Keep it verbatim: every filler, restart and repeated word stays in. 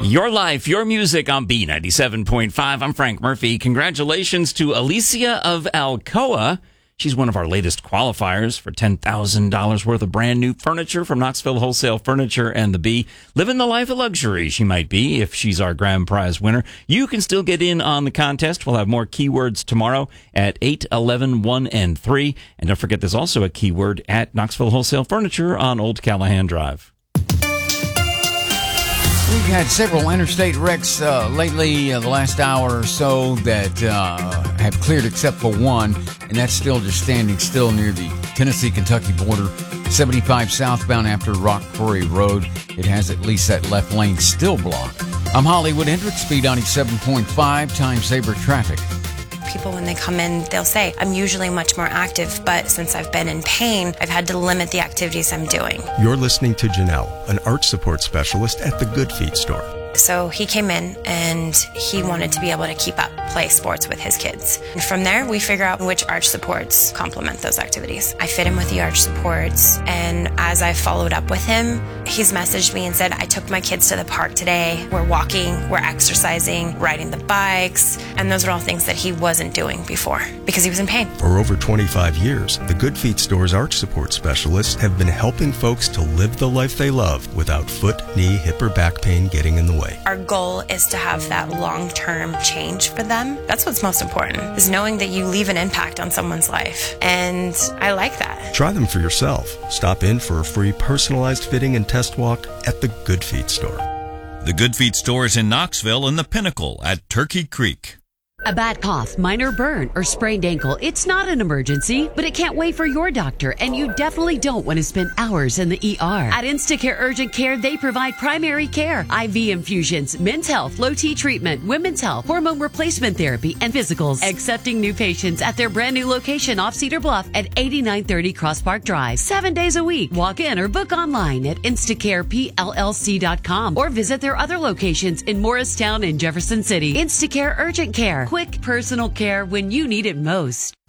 Your life, your music on B ninety-seven point five. I'm Frank Murphy. Congratulations to Alicia of Alcoa. She's one of our latest qualifiers for ten thousand dollars worth of brand new furniture from Knoxville Wholesale Furniture and the Bee. Living the life of luxury she might be if she's our grand prize winner. You can still get in on the contest. We'll have more keywords tomorrow at eight, eleven, one, and three. And don't forget there's also a keyword at Knoxville Wholesale Furniture on Old Callahan Drive. We've had several interstate wrecks uh, lately, uh, the last hour or so, that uh, have cleared except for one, and that's still just standing still near the Tennessee-Kentucky border. seventy-five southbound after Rock Quarry Road. It has at least that left lane still blocked. I'm Hollywood Hendricks, B ninety-seven point five, Time Saver Traffic. People, when they come in, they'll say, I'm usually much more active, but since I've been in pain, I've had to limit the activities I'm doing. You're listening to Janelle, an arch support specialist at the Good Feet store. So he came in and he wanted to be able to keep up, play sports with his kids. And from there, we figure out which arch supports complement those activities. I fit him with the arch supports, and as I followed up with him, he's messaged me and said, I took my kids to the park today. We're walking, we're exercising, riding the bikes, and those are all things that he wasn't doing before because he was in pain. For over twenty-five years, the Good Feet store's arch support specialists have been helping folks to live the life they love without foot, knee, hip, or back pain getting in the way. Our goal is to have that long-term change for them. That's what's most important, is knowing that you leave an impact on someone's life. And I like that. Try them for yourself. Stop in for a free personalized fitting and test walk at the Good Feet store. The Good Feet store is in Knoxville and the Pinnacle at Turkey Creek. A bad cough, minor burn, or sprained ankle, it's not an emergency, but it can't wait for your doctor, and you definitely don't want to spend hours in the E R. At Instacare Urgent Care, they provide primary care, I V infusions, men's health, low-T treatment, women's health, hormone replacement therapy, and physicals. Accepting new patients at their brand new location off Cedar Bluff at eighty-nine thirty Cross Park Drive. Seven days a week. Walk in or book online at instacare p l l c dot com or visit their other locations in Morristown and Jefferson City. Instacare Urgent Care. Quick personal care when you need it most.